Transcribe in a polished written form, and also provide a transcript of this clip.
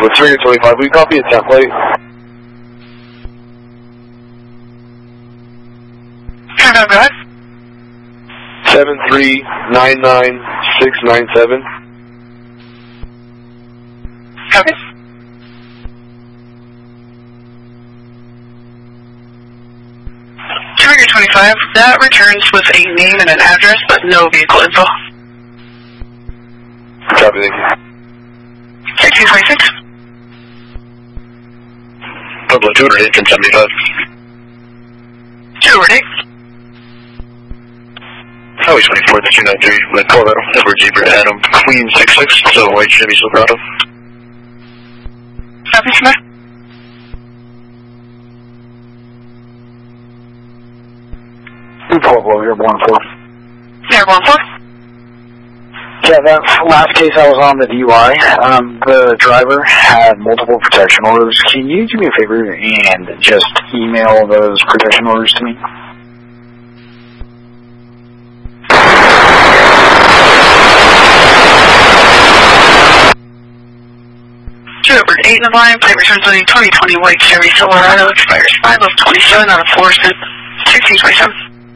with 325, will you copy a template? Go ahead. 7399697. Copy. Trigger 25, that returns with a name and an address, but no vehicle info. Copy, thank you. 1626. Public 208, 1075. 208. Highway 24, 293, with Colorado, Edward Jeeper, Adam, Queen 66, so white Chevy Silverado. Copy, Smith. Pueblo, Airborne 4. Airborne 4. Yeah, that last case I was on, the DUI, the driver had multiple protection orders. Can you do me a favor and just email those protection orders to me? Trooper 8 in the line, plate returns on a 2020 white Chevy Silverado, expires 5 of 27 out of 4 cents, 1627.